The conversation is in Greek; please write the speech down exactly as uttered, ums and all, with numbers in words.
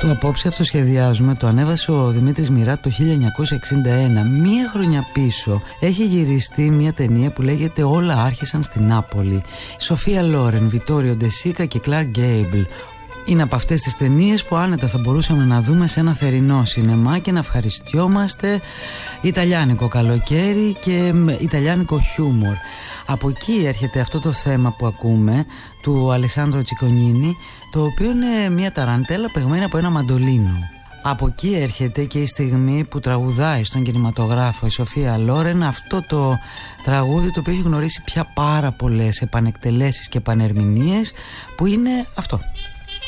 Το απόψε αυτοσχεδιάζουμε το ανέβασε ο Δημήτρης Μοιράτ το χίλια εννιακόσια εξήντα ένα. Μία χρονιά πίσω έχει γυριστεί μια ταινία που λέγεται «Όλα άρχισαν στην Νάπολη». Σοφία Λόρεν, Βιτόριο Ντεσίκα και Κλάρκ Γκέιμπλ. Είναι από αυτές τις ταινίες που άνετα θα μπορούσαμε να δούμε σε ένα θερινό σινεμά και να ευχαριστιόμαστε. Ιταλιάνικο καλοκαίρι και ιταλιάνικο χιούμορ. Από εκεί έρχεται αυτό το θέμα που ακούμε του Αλεσάνδρο Τσικονίνη, το οποίο είναι μια ταραντέλα παιγμένη από ένα μαντολίνο. Από εκεί έρχεται και η στιγμή που τραγουδάει στον κινηματογράφο η Σοφία Λόρεν αυτό το τραγούδι, το οποίο έχει γνωρίσει πια πάρα πολλές επανεκτελέσεις και επανερμηνίες, που είναι αυτό.